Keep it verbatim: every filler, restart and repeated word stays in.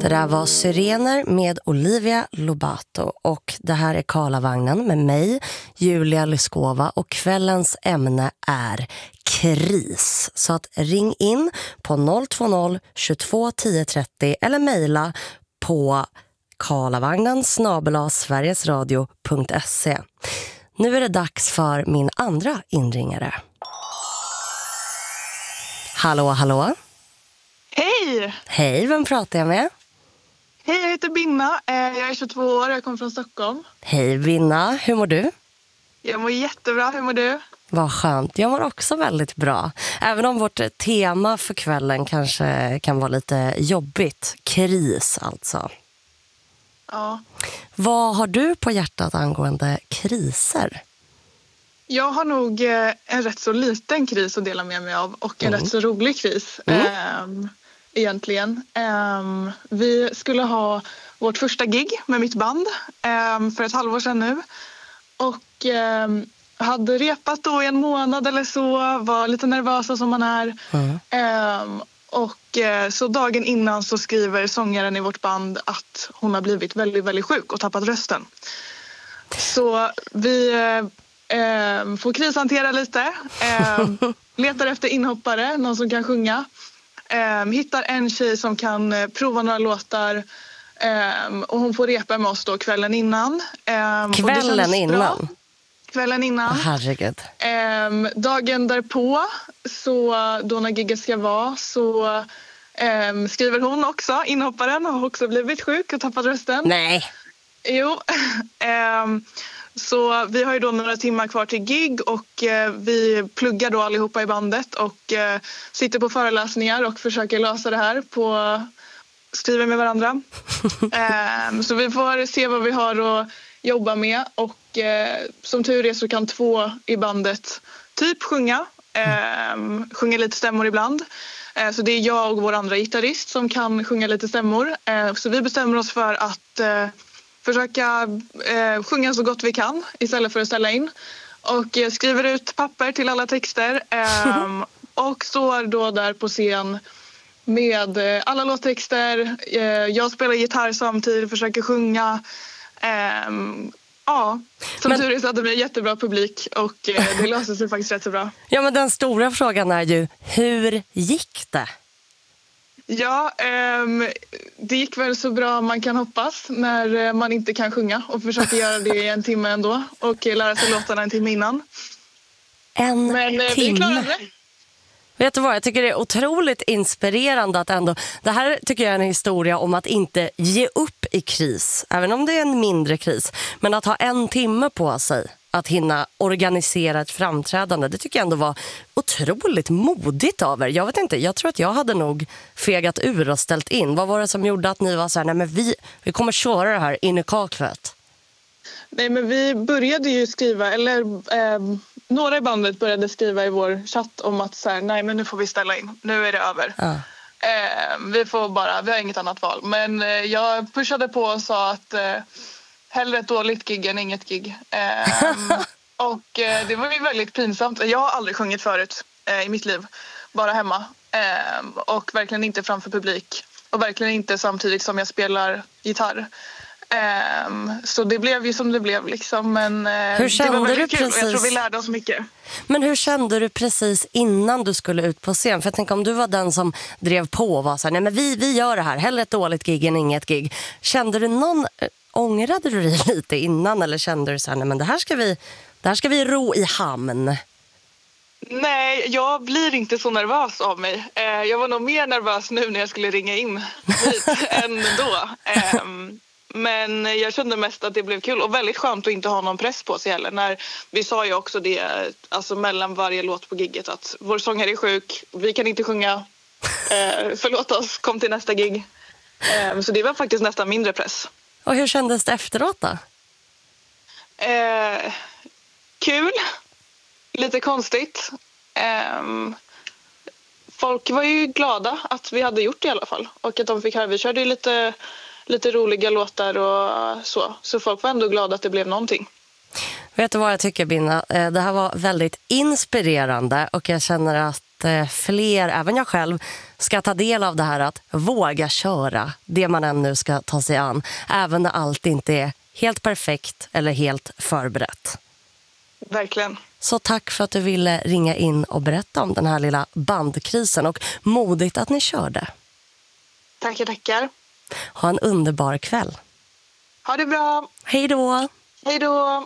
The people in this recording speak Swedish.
Det där var Syrener med Olivia Lobato och det här är Karlavagnen med mig, Julia Lyskova, och kvällens ämne är kris. Så att ring in på noll två noll tjugotvå tio trettio eller mejla på karlavagnen snabel-a sverigesradio punkt se. Nu är det dags för min andra inringare. Hallå, hallå. Hej! Hej, vem pratar jag med? Hej, jag heter Binna. Jag är tjugotvå år och jag kommer från Stockholm. Hej Binna, hur mår du? Jag mår jättebra, hur mår du? Vad skönt, jag mår också väldigt bra. Även om vårt tema för kvällen kanske kan vara lite jobbigt. Kris alltså. Ja. Vad har du på hjärtat angående kriser? Jag har nog en rätt så liten kris att dela med mig av och en Mm. rätt så rolig kris. Mm. Ähm, egentligen. Ähm, vi skulle ha vårt första gig med mitt band ähm, för ett halvår sedan nu. Och ähm, hade repat då i en månad eller så. Var lite nervösa som man är. Mm. Ähm, och äh, så dagen innan så skriver sångaren i vårt band att hon har blivit väldigt, väldigt sjuk och tappat rösten. Så vi äh, får krishantera lite. Äh, letar efter inhoppare, någon som kan sjunga. Um, hittar en tjej som kan uh, prova några låtar um, och hon får repa med oss då kvällen innan. Um, Kvällen innan? Bra. Kvällen innan. Oh, herregud. Um, dagen därpå, så då när gigget ska vara, så um, skriver hon också, inhopparen, har också blivit sjuk och tappat rösten. Nej. Jo. um, Så vi har ju då några timmar kvar till gig och eh, vi pluggar då allihopa i bandet och eh, sitter på föreläsningar och försöker lösa det här på skriver med varandra. eh, så vi får se vad vi har att jobba med och eh, som tur är så kan två i bandet typ sjunga. Eh, sjunga lite stämmor ibland. Eh, så det är jag och vår andra gitarrist som kan sjunga lite stämmor. Eh, så vi bestämmer oss för att eh, försöka eh, sjunga så gott vi kan istället för att ställa in. Och eh, skriver ut papper till alla texter. Eh, och står då där på scen med eh, alla låttexter. Eh, jag spelar gitarr samtidigt, försöker sjunga. Eh, ja, som men... tur är så hade vi en jättebra publik och eh, det löser sig faktiskt rätt så bra. Ja, men den stora frågan är ju, hur gick det? Ja, um, det gick väl så bra man kan hoppas när man inte kan sjunga och försöker göra det i en timme ändå och lära sig låtarna en timme innan. En Men, timme? Vi klarade det. Vet du vad, jag tycker det är otroligt inspirerande att ändå, det här tycker jag är en historia om att inte ge upp i kris, även om det är en mindre kris, men att ha en timme på sig att hinna organisera ett framträdande, det tycker jag ändå var otroligt modigt av er. Jag vet inte, jag tror att jag hade nog fegat ur och ställt in. Vad var det som gjorde att ni var så här, nej men vi, vi kommer köra det här in i kaklet? Nej, men vi började ju skriva, eller eh, några i bandet började skriva i vår chatt om att så här, nej men nu får vi ställa in, nu är det över. Ja. Eh, vi får bara, vi har inget annat val. Men eh, jag pushade på och sa att eh, hellre ett dåligt gig än inget gig. Um, och uh, det var ju väldigt pinsamt. Jag har aldrig sjungit förut uh, i mitt liv. Bara hemma. Um, och verkligen inte framför publik. Och verkligen inte samtidigt som jag spelar gitarr. Um, så det blev ju som det blev liksom. Men uh, hur kände det var väldigt du kul precis... och jag tror vi lärde oss mycket. Men hur kände du precis innan du skulle ut på scen? För jag tänker om du var den som drev på och var så här, nej men vi, vi gör det här. Hellre ett dåligt gig än inget gig. Kände du någon... Ångrade du dig lite innan eller kände du så här, nej men det här ska vi, det här ska vi ro i hamn? Nej, jag blir inte så nervös av mig. Eh, jag var nog mer nervös nu när jag skulle ringa in hit än då. Eh, men jag kände mest att det blev kul och väldigt skönt att inte ha någon press på sig heller. När vi sa ju också det, alltså mellan varje låt på gigget, att vår sångare är sjuk, vi kan inte sjunga, eh, förlåt oss, kom till nästa gig. Eh, så det var faktiskt nästan mindre press. Och hur kändes det efteråt då? Eh, kul. Lite konstigt. Eh, folk var ju glada att vi hade gjort det i alla fall. Och att de fick höra. Vi körde ju lite, lite roliga låtar och så. Så folk var ändå glada att det blev någonting. Vet du vad jag tycker, Binna? Det här var väldigt inspirerande och jag känner att att eh, fler, även jag själv, ska ta del av det här att våga köra det man ännu ska ta sig an. Även när allt inte är helt perfekt eller helt förberett. Verkligen. Så tack för att du ville ringa in och berätta om den här lilla bandkrisen och modigt att ni körde. Tackar, tackar. Ha en underbar kväll. Ha det bra. Hej då! Hej då!